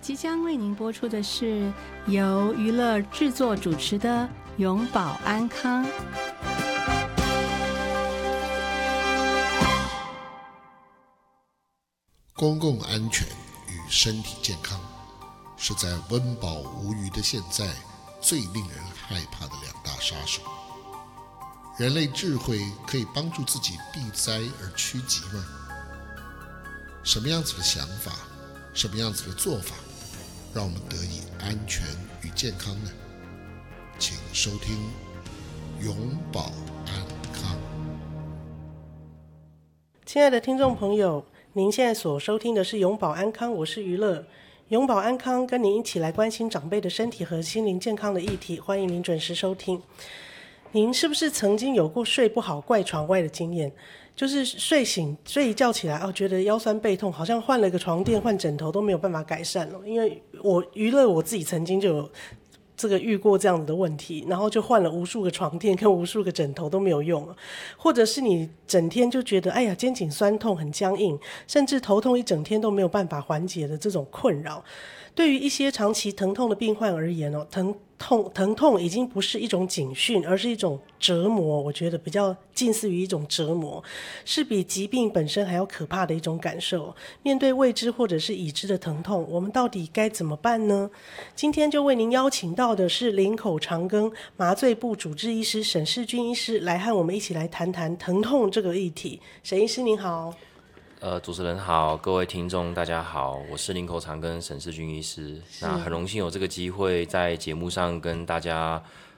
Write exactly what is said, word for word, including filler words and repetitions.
即将为您播出的是由娱乐制作主持的永保安康。 公共安全与身体健康是在温饱无余的现在最令人害怕的两大杀手。人类智慧可以帮助自己避灾而趋吉吗？什么样子的想法，什么样子的做法，让我们得以安全与健康呢？请收听永保安康。 亲爱的听众朋友，您现在所收听的是永保安康，我是娱乐。永保安康跟您一起来关心长辈的身体和心灵健康的议题，欢迎您准时收听。您是不是曾经有过睡不好怪床外的经验？就是睡醒睡一觉起来，哦，觉得腰酸背痛，好像换了个床垫换枕头都没有办法改善了。因为我娱乐我自己曾经就有这个遇过这样子的问题，然后就换了无数个床垫跟无数个枕头都没有用了。或者是你整天就觉得哎呀肩颈酸痛很僵硬，甚至头痛一整天都没有办法缓解的这种困扰。对于一些长期疼痛的病患而言哦，疼痛疼痛已经不是一种警讯，而是一种折磨。我觉得比较近似于一种折磨，是比疾病本身还要可怕的一种感受。面对未知或者是已知的疼痛，我们到底该怎么办呢？今天就为您邀请到的是林口长庚麻醉部主治医师沈世军医师，来和我们一起来谈谈疼痛这个议题。沈医师您好。 呃，主持人好，各位听众大家好，我是林口长庚沈世军医师。那很荣幸有这个机会在节目上跟大家